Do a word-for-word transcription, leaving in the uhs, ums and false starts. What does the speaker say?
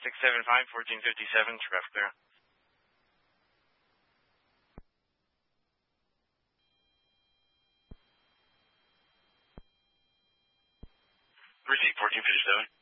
six seven five, fourteen fifty-seven, traffic clear. Proceed, fourteen fifty-seven.